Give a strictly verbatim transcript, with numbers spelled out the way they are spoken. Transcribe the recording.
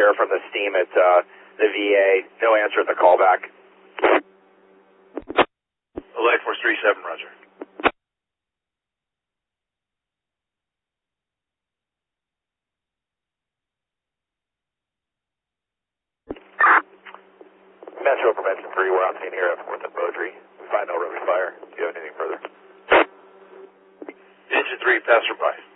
fire from the steam at uh, the V A. No answer at the callback. Light Force three seven, roger. Metro Prevention three, we're on scene here at fourth and Beaudry. Find no road fire. Do you have anything further? Engine three, pass or by.